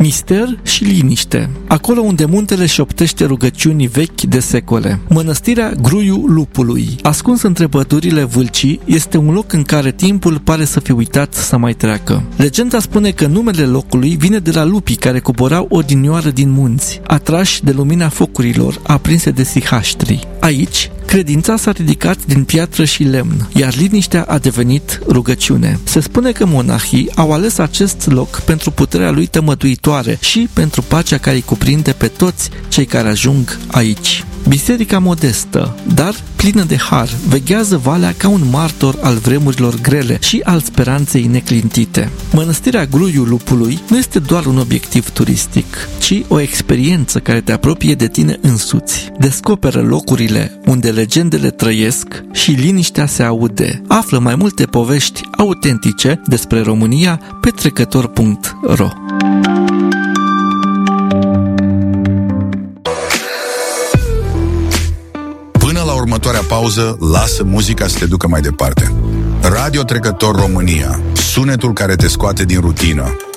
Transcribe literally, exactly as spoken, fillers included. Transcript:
mister și liniște, acolo unde muntele șoptește rugăciuni vechi de secole. Mănăstirea Gruiul Lupului, ascuns între pădurile Vâlcii, este un loc în care timpul pare să fi uitat să mai treacă. Legenda spune că numele locului vine de la lupii care coborau odinioară din munți, atrași de lumina focurilor aprinse de sihaștri. Aici, credința s-a ridicat din piatră și lemn, iar liniștea a devenit rugăciune. Se spune că monahii au ales acest loc pentru puterea lui tămăduitoare și pentru pacea care îi cuprinde pe toți cei care ajung aici. Biserica modestă, dar plină de har, veghează valea ca un martor al vremurilor grele și al speranței neclintite. Mănăstirea Gruiul Lupului nu este doar un obiectiv turistic, ci o experiență care te apropie de tine însuți. Descoperă locurile unde legendele trăiesc și liniștea se aude. Află mai multe povești autentice despre România pe trecător punct ro. La următoarea pauză, lasă muzica să te ducă mai departe. Radio Trecător România, sunetul care te scoate din rutină.